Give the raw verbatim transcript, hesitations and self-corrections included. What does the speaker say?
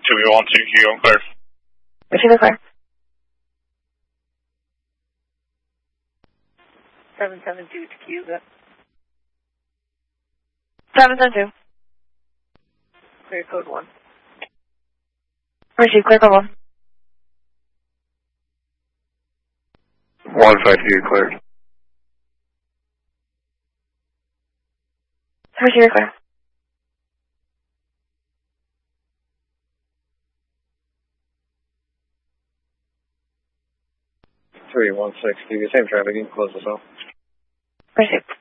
two one two Q, I'm clear. Receive the clear. seven seven two to Cuba. seven seven two. Clear code one. Receive clear code one. one five two clear. Receive clear. three one six, do the same traffic, you can close this off. Receive.